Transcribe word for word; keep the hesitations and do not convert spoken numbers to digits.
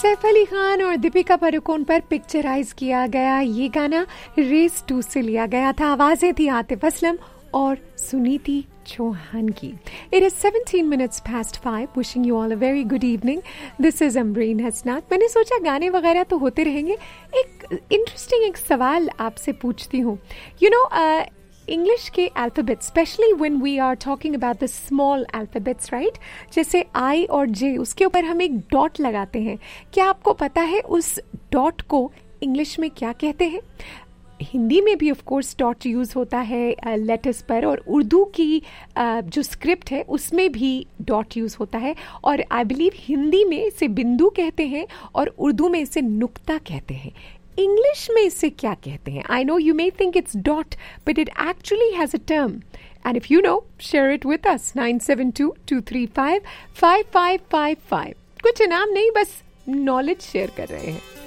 सैफ अली खान और दीपिका पादुकोण पर पिक्चराइज किया गया ये गाना रेस टू से लिया गया था। आवाजें थी आतिफ असलम और सुनीति चौहान की। It is seventeen minutes past five. Wishing you all a very good evening. This is Ambreen Hasnat. मैंने सोचा गाने वगैरह तो होते रहेंगे, एक इंटरेस्टिंग एक सवाल आपसे पूछती हूँ। यू नो इंग्लिश के alphabet, specially when we are talking about the small alphabets, right, जैसे आई और जे, उसके ऊपर हम एक डॉट लगाते हैं। क्या आपको पता है उस डॉट को इंग्लिश में क्या कहते हैं? हिंदी में भी ऑफ कोर्स डॉट यूज़ होता है लेटर्स पर, और उर्दू की uh, जो स्क्रिप्ट है उसमें भी डॉट यूज़ होता है। और आई बिलीव हिंदी में इसे बिंदु कहते हैं और उर्दू में इसे नुक्ता कहते हैं। इंग्लिश में इसे क्या कहते हैं? I know you may think it's dot, but it actually has a term, and if you know, share it with us. Nine seven to to three five five five five five. कुछ इनाम नहीं, बस knowledge share कर रहे हैं।